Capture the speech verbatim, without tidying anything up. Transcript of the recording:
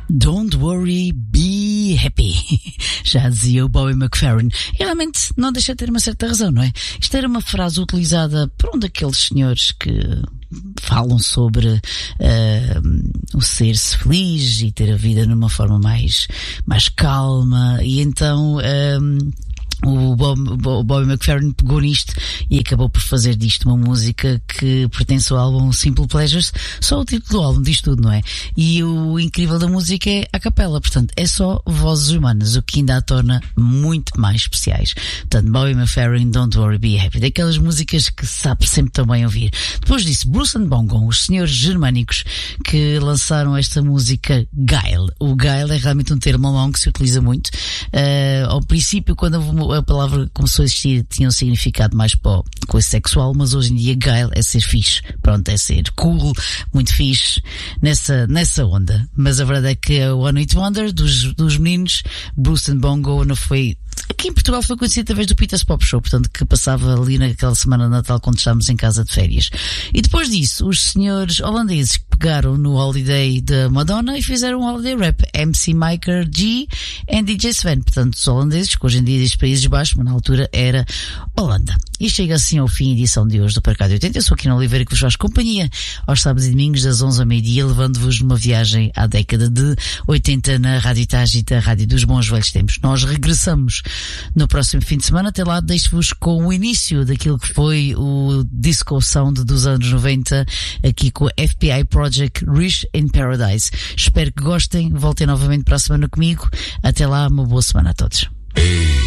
Don't worry, be happy. Já dizia o Bobby McFerrin. E realmente não deixa de ter uma certa razão, não é? Isto era uma frase utilizada por um daqueles senhores que falam sobre uh, o ser-se feliz e ter a vida numa forma mais, mais calma. E então... Um, O Bob, o Bobby McFerrin pegou nisto e acabou por fazer disto uma música que pertence ao álbum Simple Pleasures. Só o título do álbum diz tudo, não é? E o incrível da música é a capela, portanto é só vozes humanas, o que ainda a torna muito mais especiais. Portanto, Bobby McFerrin, Don't Worry, Be Happy, daquelas músicas que sabe sempre também ouvir. Depois disso, Bruce and Bongo, os senhores germânicos que lançaram esta música Geil. O Geil é realmente um termo alemão que se utiliza muito. Uh, ao princípio, quando a palavra começou a existir, tinha um significado mais para coisa sexual, mas hoje em dia Geil é ser fixe, pronto, é ser cool, muito fixe, nessa, nessa onda. Mas a verdade é que o One Hit Wonder dos, dos meninos, Bruce and Bongo, não foi... Aqui em Portugal foi conhecido através do Peter's Pop Show, portanto, que passava ali naquela semana de Natal quando estávamos em casa de férias. E depois disso, os senhores holandeses que pegaram no Holiday da Madonna e fizeram um Holiday Rap, M C Maker G e D J Sven, portanto, os holandeses, que hoje em dia diz Países Baixos, mas na altura era Holanda. E chega assim ao fim a edição de hoje do Parcado oitenta. Eu sou aqui na Oliveira que vos faz companhia aos sábados e domingos das onze ao meio-dia, levando-vos numa viagem à década de oitenta na Rádio Itágita, a Rádio dos Bons Velhos Tempos. Nós regressamos no próximo fim de semana. Até lá deixo-vos com o início daquilo que foi o Disco Sound dos anos noventa, aqui com o F P I Project Rich in Paradise. Espero que gostem, voltem novamente para a semana comigo. Até lá, uma boa semana a todos.